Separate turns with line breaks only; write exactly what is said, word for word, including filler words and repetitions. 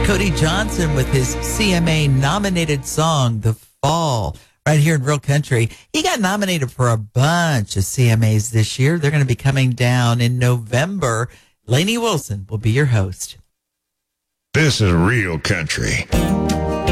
Cody Johnson with his C M A-nominated song, The Fall, right here in Real Country. He got nominated for a bunch of C M As this year. They're going to be coming down in November. Lainey Wilson will be your host.
This is Real Country.